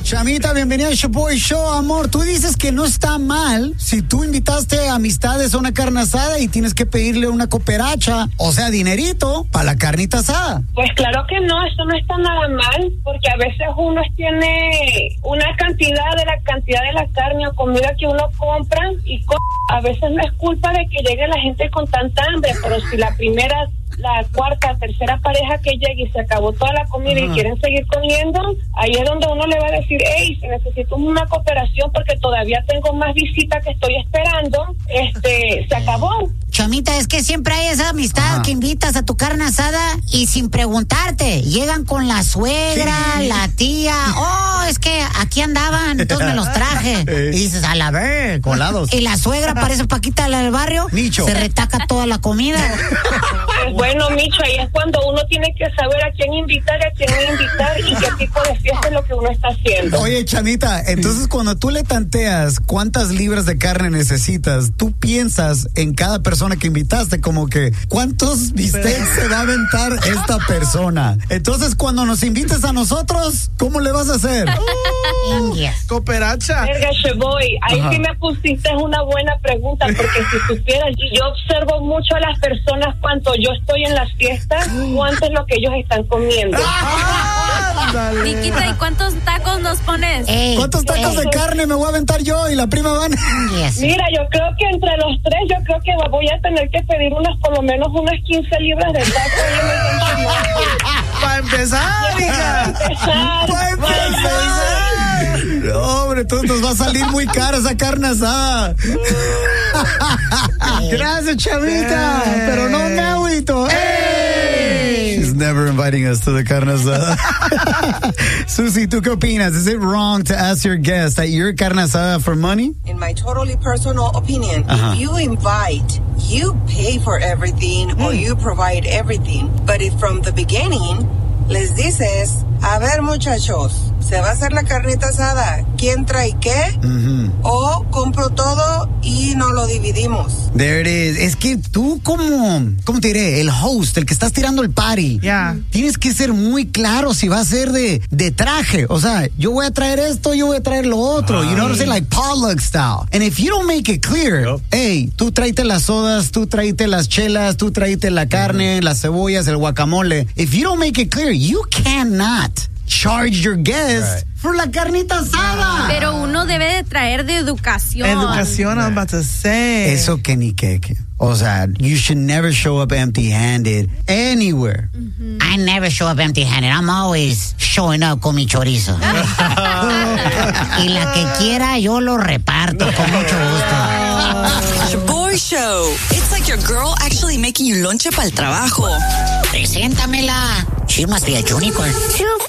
Chamita, bienvenida al Shaboy Show, amor. Tú dices que no está mal si tú invitaste amistades a una carne asada y tienes que pedirle una cooperacha, o sea, dinerito, para la carnita asada. Pues claro que no, eso no está nada mal, porque a veces uno tiene una cantidad de la carne o comida que uno compra y a veces no es culpa de que llegue la gente con tanta hambre, pero si la primera, la cuarta, tercera pareja que llegue y se acabó toda la comida y quieren seguir comiendo, ahí es donde uno le va a decir, hey, si necesito una cooperación porque todavía tengo más visitas que estoy esperando, se acabó. Chamita, es que siempre hay esa amistad que invitas a tu carne asada y sin preguntarte, llegan con la suegra, la tía, es que aquí andaban, entonces me los traje. Y dices, a la ver, colados. Y la suegra parece Paquita del barrio, Micho. Se retaca toda la comida. Bueno, Micho, ahí es cuando uno tiene que saber a quién invitar y a quién no invitar y qué tipo de fiesta es lo que uno está haciendo. Oye, Chamita, entonces cuando tú le tanteas cuántas libras de carne necesitas, tú piensas en cada persona que invitaste, como que ¿cuántos bistecs se va a aventar esta persona? Entonces cuando nos invites a nosotros, ¿cómo le vas a hacer? Cooperacha. Verga, Shaboy, ahí sí me pusiste una buena pregunta, porque si supieras, y yo observo mucho a las personas cuando yo estoy en las fiestas, cuánto es lo que ellos están comiendo. Niquita, ¿y cuántos tacos nos pones? ¿Cuántos tacos de carne me voy a aventar yo y la prima Van? Mira, yo creo que entre los tres, yo creo que voy a tener que pedir por lo menos unas 15 libras de tacos. Para empezar, hija. Para empezar. No, hombre, entonces nos va a salir muy cara esa carne asada. Gracias, Chamita. Pero no me agüito. She's never inviting us to the carne asada. Susie, ¿tú qué opinas? Is it wrong to ask your guest at your carne asada for money? In my totally personal opinion, if you invite, you pay for everything or you provide everything. But if from the beginning les dices, a ver muchachos, se va a hacer la carnita asada, ¿quién trae qué? O compro todo y no lo dividimos. There it is. Es que tú ¿cómo te diré? El host, el que estás tirando el party. Tienes que ser muy claro si va a ser de traje. O sea, yo voy a traer esto, yo voy a traer lo otro. You know what I'm saying? Like potluck style. And if you don't make it clear, hey, tú tráete las sodas, tú tráete las chelas, tú tráete la carne, las cebollas, el guacamole. If you don't make it clear, you cannot charge your guest for la carnita asada. Pero uno debe de traer de educación. Educación, I'm about to say. Eso que ni que. O sea, you should never show up empty-handed anywhere. I never show up empty-handed. I'm always showing up con mi chorizo. Y la que quiera, yo lo reparto con mucho gusto. Shaboy Show. It's like your girl actually making you lonche para el trabajo. Preséntamela. She must be a unicorn.